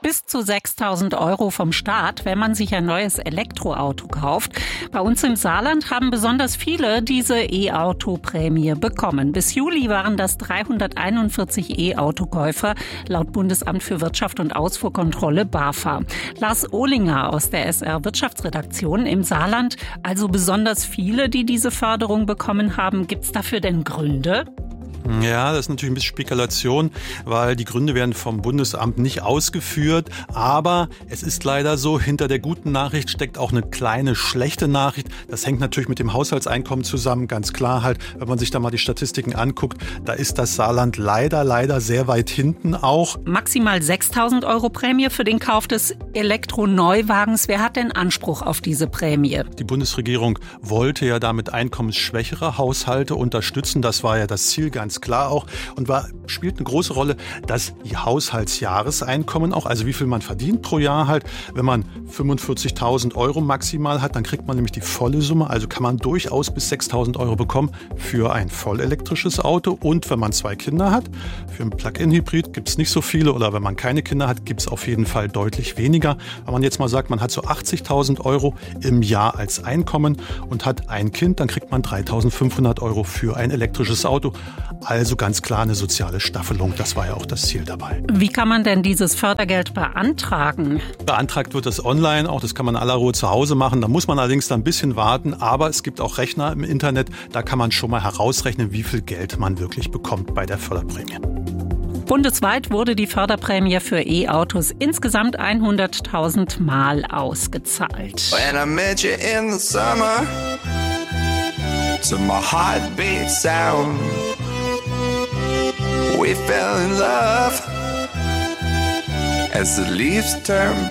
bis zu 6.000 € vom Staat, wenn man sich ein neues Elektroauto kauft. Bei uns im Saarland haben besonders viele diese E-Auto-Prämie bekommen. Bis Juli waren das 341 E-Autokäufer, laut Bundesamt für Wirtschaft und Ausfuhrkontrolle BAFA. Lars Ohlinger aus der SR-Wirtschaftsredaktion im Saarland, also besonders viele, die diese Förderung bekommen haben. Gibt es dafür denn Gründe? Ja, das ist natürlich ein bisschen Spekulation, weil die Gründe werden vom Bundesamt nicht ausgeführt. Aber es ist leider so, hinter der guten Nachricht steckt auch eine kleine schlechte Nachricht. Das hängt natürlich mit dem Haushaltseinkommen zusammen, ganz klar halt. Wenn man sich da mal die Statistiken anguckt, da ist das Saarland leider sehr weit hinten auch. Maximal 6.000 € Prämie für den Kauf des Elektroneuwagens. Wer hat denn Anspruch auf diese Prämie? Die Bundesregierung wollte ja damit einkommensschwächere Haushalte unterstützen. Das war ja das Ziel, ganz klar auch. Und spielt eine große Rolle das Haushaltsjahreseinkommen auch, also wie viel man verdient pro Jahr halt. Wenn man 45.000 € maximal hat, dann kriegt man nämlich die volle Summe, also kann man durchaus bis 6.000 € bekommen für ein vollelektrisches Auto. Und wenn man 2 Kinder hat, für einen Plug-in-Hybrid gibt es nicht so viele, oder wenn man keine Kinder hat, gibt es auf jeden Fall deutlich weniger. Wenn man jetzt mal sagt, man hat so 80.000 € im Jahr als Einkommen und hat ein Kind, dann kriegt man 3.500 € für ein elektrisches Auto. Also ganz klar eine soziale Staffelung, das war ja auch das Ziel dabei. Wie kann man denn dieses Fördergeld beantragen? Beantragt wird das online, auch das kann man in aller Ruhe zu Hause machen. Da muss man allerdings dann ein bisschen warten, aber es gibt auch Rechner im Internet, da kann man schon mal herausrechnen, wie viel Geld man wirklich bekommt bei der Förderprämie. Bundesweit wurde die Förderprämie für E-Autos insgesamt 100.000 Mal ausgezahlt. When I met you in the summer, to my heartbeat sound, we fell in love as the leaves turn